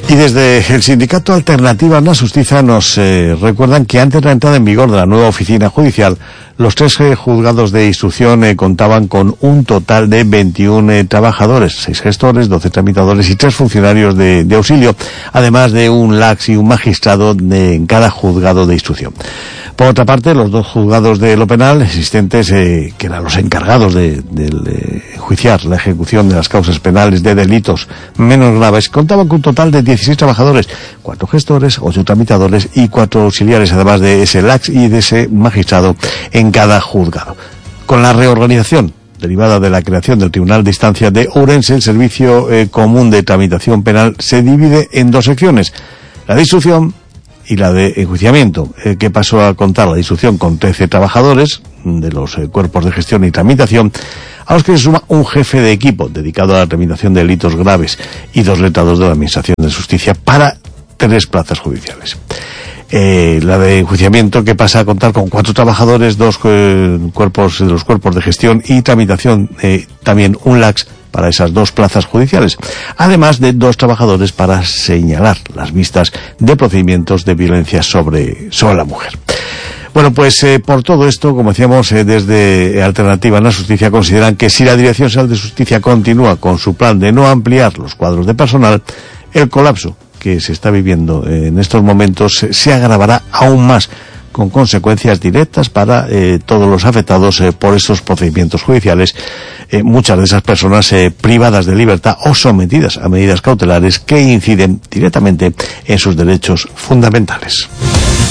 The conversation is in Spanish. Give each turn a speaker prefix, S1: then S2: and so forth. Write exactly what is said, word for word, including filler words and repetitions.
S1: Y desde el sindicato Alternativa na Justicia nos eh, recuerdan que antes de la entrada en vigor de la nueva oficina judicial, los tres eh, juzgados de instrucción eh, contaban con un total de veintiún eh, trabajadores, seis gestores, doce tramitadores y tres funcionarios de, de auxilio, además de un lax y un magistrado de, en cada juzgado de instrucción. Por otra parte, los dos juzgados de lo penal existentes, eh, que eran los encargados de, de, de enjuiciar la ejecución de las causas penales de delitos menos graves, contaban con un total de dieciséis trabajadores, cuatro gestores, ocho tramitadores y cuatro auxiliares, además de ese lax y de ese magistrado en cada juzgado. Con la reorganización derivada de la creación del Tribunal de Instancia de Ourense, el Servicio eh, Común de Tramitación Penal se divide en dos secciones: la de instrucción y la de enjuiciamiento, eh, que pasó a contar la de instrucción con trece trabajadores de los eh, cuerpos de gestión y tramitación, a los que se suma un jefe de equipo dedicado a la tramitación de delitos graves y dos letrados de la Administración de Justicia para tres plazas judiciales. Eh, la de enjuiciamiento, que pasa a contar con cuatro trabajadores, dos eh, cuerpos de los cuerpos de gestión y tramitación, eh, también un lax para esas dos plazas judiciales, además de dos trabajadores para señalar las vistas de procedimientos de violencia sobre, sobre la mujer. Bueno, pues eh, por todo esto, como decíamos, eh, desde Alternativa na Justicia consideran que si la Dirección General de Justicia continúa con su plan de no ampliar los cuadros de personal, el colapso que se está viviendo eh, en estos momentos eh, se agravará aún más, con consecuencias directas para eh, todos los afectados eh, por estos procedimientos judiciales, eh, muchas de esas personas eh, privadas de libertad o sometidas a medidas cautelares que inciden directamente en sus derechos fundamentales.